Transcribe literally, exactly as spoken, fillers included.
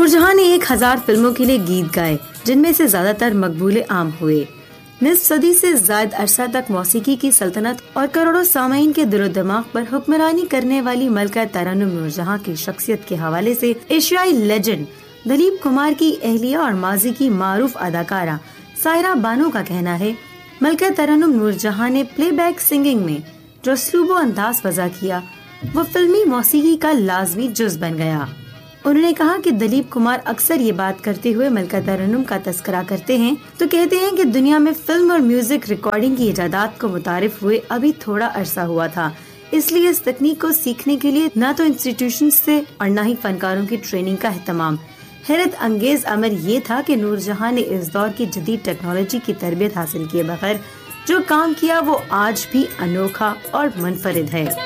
नूरजहां ने एक हजार फिल्मों के लिए गीत गाए, जिनमें से ज्यादातर मकबूले आम हुए। निस्फ सदी से ज्यादा अरसा तक मौसीकी की सल्तनत और करोड़ों सामाईन के दिलो दिमाग पर हुक्मरानी करने वाली मलका तरन्नुम नूरजहां की शख्सियत के हवाले से एशियाई लेजेंड दिलीप कुमार की अहलिया और माजी की मारूफ अदाकारा सायरा बानो का कहना है, मलका तरन्नुम नूरजहां ने प्लेबैक सिंगिंग में जो असलूबो अंदाज वज़ा किया, वो फिल्मी मौसीकी का लाजमी जुज बन गया। उन्होंने कहा कि दिलीप कुमार अक्सर ये बात करते हुए मलका तरन्नुम का तस्करा करते हैं तो कहते हैं कि दुनिया में फिल्म और म्यूजिक रिकॉर्डिंग की इजादात को मुतारिफ हुए अभी थोड़ा अरसा हुआ था, इसलिए इस तकनीक को सीखने के लिए न तो इंस्टीट्यूशन से और न ही फनकारों की ट्रेनिंग का एहतमाम। हैरत अंगेज अमर ये था कि नूरजहां ने इस दौर की जदीद टेक्नोलॉजी की तरबियत हासिल किए बगैर जो काम किया वो आज भी अनोखा और मुनफरिद है।